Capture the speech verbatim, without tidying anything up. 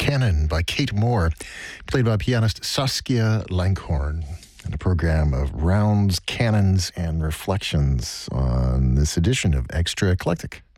Canon by Kate Moore, played by pianist Saskia Langhorn, and a program of rounds, canons, and reflections on this edition of Extra Eclectic.